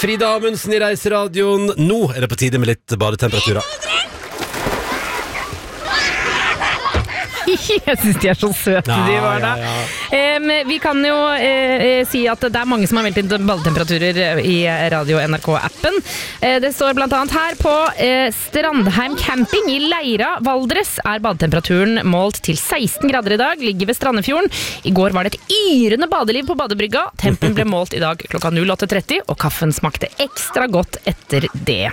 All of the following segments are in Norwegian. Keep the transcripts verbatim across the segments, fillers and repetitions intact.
Frida Amundsen i Reiseradioen. Nå er det på tide med litt badetemperaturer. Jeg synes de er så søte, Ja, de var da. ja, ja. Um, vi kan jo uh, si at det er mange som har meldt inn badetemperaturer i Radio N R K-appen. Uh, det står blant annet her på uh, Strandheim camping i Leira, Valdres, er badetemperaturen målt til seksten grader i dag, ligger ved Strandefjorden. I går var det et yrende badeliv på badebrygga. Tempen ble målt i dag klokka åtte tretti, og kaffen smakte ekstra godt etter det.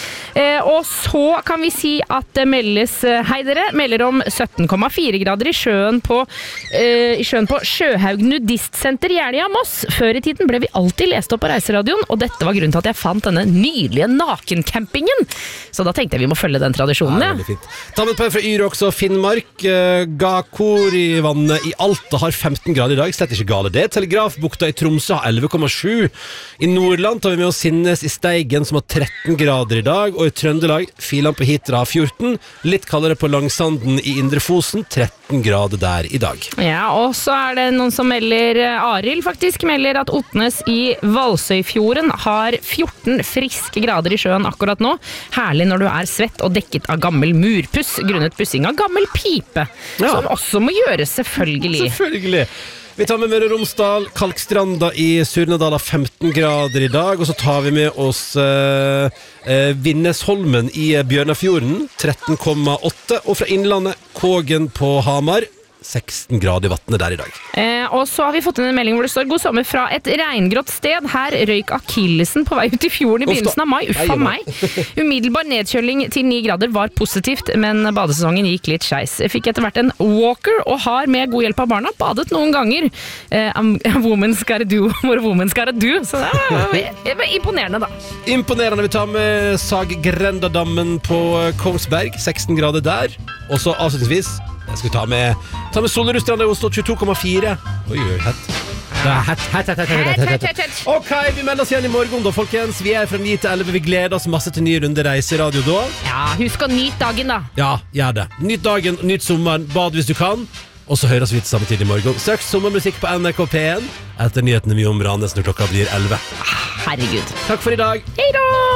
Eh, og så kan vi si at det meldes, hei dere, melder om sytten komma fire grader i sjøen på, eh, i sjøen på Sjøhaug Nudistsenter Jeløya, Moss. Før i tiden ble vi alltid lest opp på Reiseradioen, og dette var grunnen til at jeg fant denne nydelige nakencampingen. Så da tenkte jeg vi må følge den tradisjonen. Ja, veldig fint. Ta med et par fra Yr også, Finnmark. Eh, Gakorivannet i Alta har femten grader i dag, slett ikke gale det. Telegrafbukta i Tromsø har elleve komma sju. I Nordland tar vi med oss Sinnes i Steigen som har tretten grader i dag, og i Trøndelag, Filan på Hitra har fjorten, litt kaldere på Langsanden i Indre Fosen, tretten grader der i dag. Ja, og så er det noen som melder, Arild faktisk, melder at Otnes i Valsøyfjorden har fjorten friske grader i sjøen akkurat nå. Herlig når du er svett og dekket av gammel murpuss, grunnet pussing av gammel pipe, Ja. som også må gjøres selvfølgelig. Selvfølgelig. Vi tar med Møre og Romsdal, Kalkstranda i Surnadal har femten grader i dag, og så tar vi med oss eh, eh, Vinnesholmen i Bjørnafjorden, tretten komma åtte, og fra Innlandet, Kågen på Hamar, seksten grader i vattnet der i dag. Eh, og så har vi fått inn en melding hvor det står God sommer fra et regngrått sted. Her røyk akillesen på vei ut i fjorden i begynnelsen av mai. Uffa meg. Umiddelbar nedkjøling til ni grader var positivt, men badesesongen gikk litt skeis. Jeg fikk etter hvert en walker og har med god hjelp av barna badet noen ganger. Eh, a woman's gotta do what a woman's gotta do. Så det er imponerende da. Imponerende. Vi tar med Saggrendadammen på Kongsberg, seksten grader der. Og så avslutningsvis jeg skal ta med, ta med Solrudstrand i Oslo, tjueto komma fire. Oi, oi, hett. Det er hett, hett, hett, hett, hett, hett, hett, hett. Ok, vi melder oss igjen i morgen da, folkens. Vi er fra ni til elleve. Vi gleder oss masse til ny runde Reiseradio da. Ja, husk å nyte dagen da. Ja, gjør det. Nyt dagen, nyt sommeren, bad hvis du kan. Og så høres vi til samme tid i morgen. Søk sommermusikk på N R K P en. Etter nyhetene mye om Ranes når klokka blir elleve. Herregud. Takk for i dag. Hei da!